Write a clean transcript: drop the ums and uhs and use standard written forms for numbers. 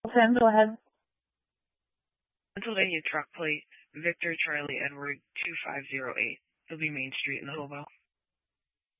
Tim, go ahead. Pennsylvania truck plate Victor Charlie Edward 2508. It'll be Main Street in the Hobo.